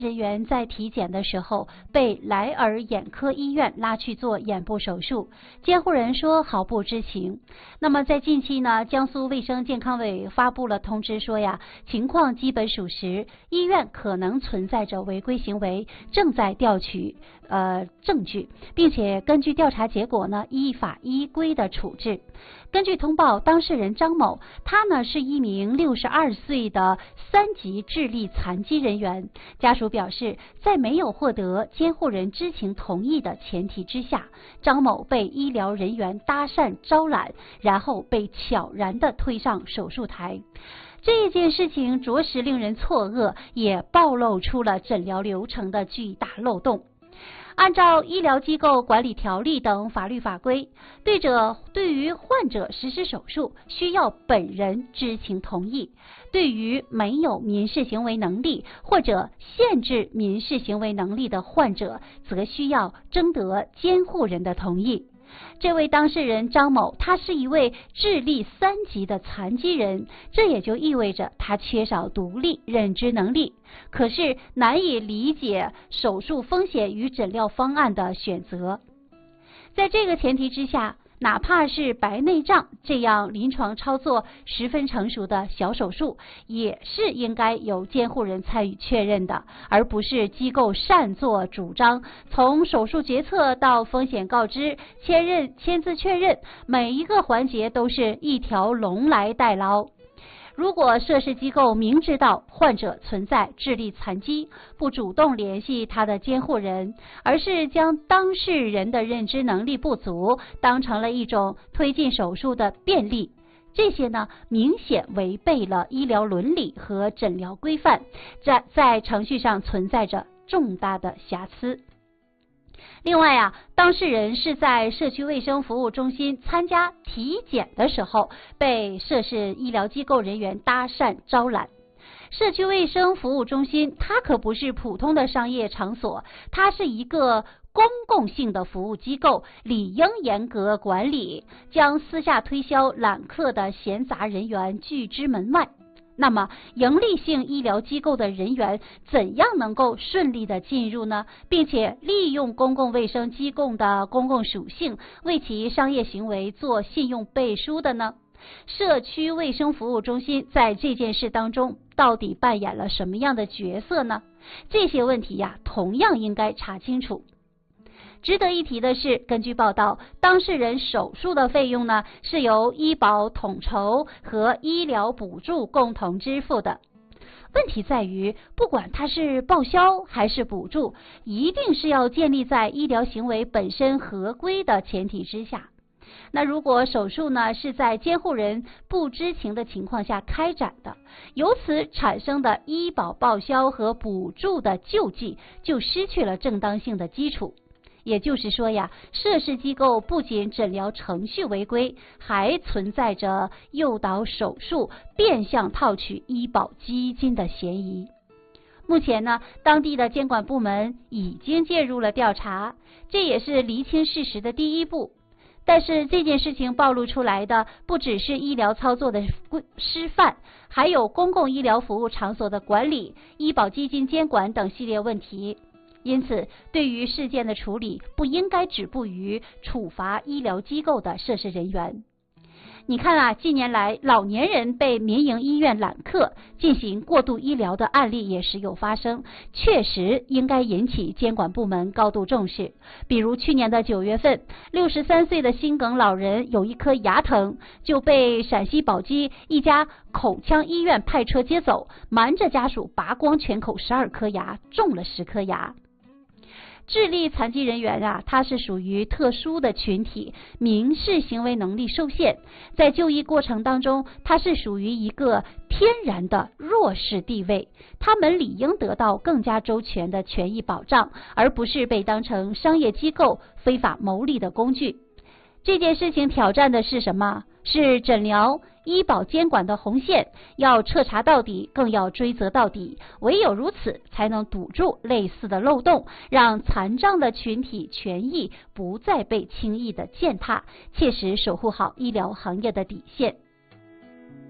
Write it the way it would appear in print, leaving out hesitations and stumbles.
人员在体检的时候被莱尔眼科医院拉去做眼部手术，监护人说毫不知情。那么在近期呢，江苏卫生健康委发布了通知说呀，情况基本属实，医院可能存在着违规行为，正在调取证据，并且根据调查结果呢，依法依规的处置。根据通报，当事人张某，他呢是一名62岁的3级智力残疾人员。家属表示，在没有获得监护人知情同意的前提之下，张某被医疗人员搭讪招揽，然后被悄然地推上手术台。这件事情着实令人错愕，也暴露出了诊疗流程的巨大漏洞。按照医疗机构管理条例等法律法规，对于患者实施手术需要本人知情同意，对于没有民事行为能力或者限制民事行为能力的患者，则需要征得监护人的同意。这位当事人张某，他是一位智力3级的残疾人，这也就意味着他缺少独立认知能力，可是难以理解手术风险与诊疗方案的选择。在这个前提之下，哪怕是白内障这样临床操作十分成熟的小手术，也是应该由监护人参与确认的，而不是机构擅作主张，从手术决策到风险告知、签字确认，每一个环节都是一条龙来代劳。如果涉事机构明知道患者存在智力残疾，不主动联系他的监护人，而是将当事人的认知能力不足当成了一种推进手术的便利，这些呢明显违背了医疗伦理和诊疗规范，在程序上存在着重大的瑕疵。另外啊，当事人是在社区卫生服务中心参加体检的时候，被涉事医疗机构人员搭讪招揽。社区卫生服务中心它可不是普通的商业场所，它是一个公共性的服务机构，理应严格管理，将私下推销揽客的闲杂人员拒之门外。那么营利性医疗机构的人员怎样能够顺利的进入呢？并且利用公共卫生机构的公共属性，为其商业行为做信用背书的呢？社区卫生服务中心在这件事当中到底扮演了什么样的角色呢？这些问题呀，同样应该查清楚。值得一提的是，根据报道，当事人手术的费用呢，是由医保统筹和医疗补助共同支付的。问题在于，不管它是报销还是补助，一定是要建立在医疗行为本身合规的前提之下。那如果手术呢是在监护人不知情的情况下开展的，由此产生的医保报销和补助的救济就失去了正当性的基础。也就是说呀，涉事机构不仅诊疗程序违规，还存在着诱导手术、变相套取医保基金的嫌疑。目前呢，当地的监管部门已经介入了调查，这也是厘清事实的第一步。但是这件事情暴露出来的不只是医疗操作的失范，还有公共医疗服务场所的管理、医保基金监管等系列问题。因此，对于事件的处理不应该止步于处罚医疗机构的涉事人员。你看啊，近年来老年人被民营医院揽客进行过度医疗的案例也时有发生，确实应该引起监管部门高度重视。比如去年的9月份，63岁的心梗老人有一颗牙疼，就被陕西宝鸡一家口腔医院派车接走，瞒着家属拔光全口12颗牙，种了10颗牙。智力残疾人员啊，他是属于特殊的群体，民事行为能力受限，在就医过程当中，他是属于一个天然的弱势地位，他们理应得到更加周全的权益保障，而不是被当成商业机构非法牟利的工具。这件事情挑战的是什么？是诊疗、医保监管的红线，要彻查到底，更要追责到底。唯有如此，才能堵住类似的漏洞，让残障的群体权益不再被轻易的践踏，切实守护好医疗行业的底线。